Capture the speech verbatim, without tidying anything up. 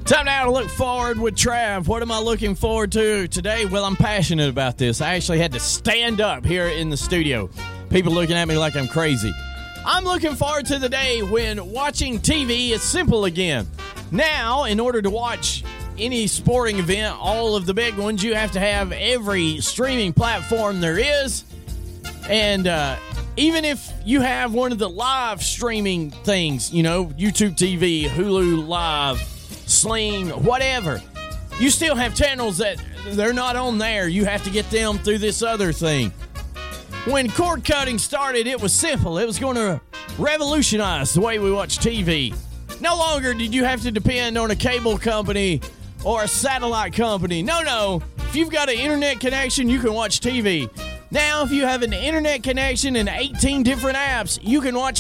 Time now to look forward with Trav. What am I looking forward to today? Well, I'm passionate about this. I actually had to stand up here in the studio. People looking at me like I'm crazy. I'm looking forward to the day when watching T V is simple again. Now, in order to watch any sporting event, all of the big ones, you have to have every streaming platform there is. And uh, even if you have one of the live streaming things, you know, YouTube T V, Hulu Live, Sling, whatever, you still have channels that they're not on there. You have to get them through this other thing. When cord cutting started, it was simple. It was going to revolutionize the way we watch T V. No longer did you have to depend on a cable company or a satellite company. No, no. If you've got an internet connection, you can watch T V. Now, if you have an internet connection and eighteen different apps, you can watch